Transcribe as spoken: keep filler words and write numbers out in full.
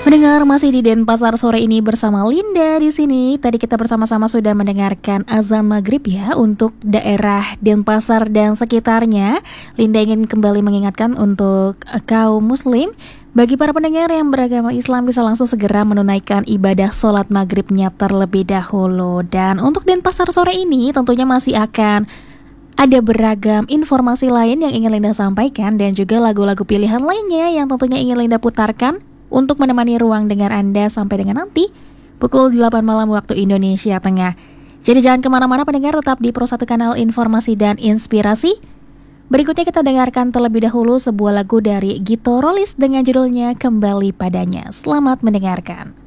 Mendengar masih di Denpasar sore ini bersama Linda di sini. Tadi kita bersama-sama sudah mendengarkan azan maghrib ya untuk daerah Denpasar dan sekitarnya. Linda ingin kembali mengingatkan untuk kaum muslim, bagi para pendengar yang beragama Islam bisa langsung segera menunaikan ibadah sholat maghribnya terlebih dahulu. Dan untuk Denpasar sore ini tentunya masih akan ada beragam informasi lain yang ingin Linda sampaikan dan juga lagu-lagu pilihan lainnya yang tentunya ingin Linda putarkan untuk menemani ruang dengar Anda sampai dengan nanti pukul delapan malam waktu Indonesia Tengah. Jadi jangan kemana-mana pendengar, tetap di Pro satu Kanal Informasi dan Inspirasi. Berikutnya kita dengarkan terlebih dahulu sebuah lagu dari Gito Rolis dengan judulnya Kembali Padanya. Selamat mendengarkan.